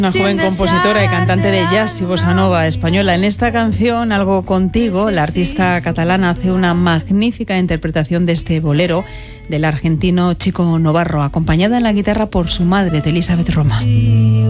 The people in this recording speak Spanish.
Una joven compositora y cantante de jazz y bossa nova española. En esta canción, Algo contigo, la artista catalana hace una magnífica interpretación de este bolero del argentino Chico Novarro, acompañada en la guitarra por su madre, de Elizabeth Roma.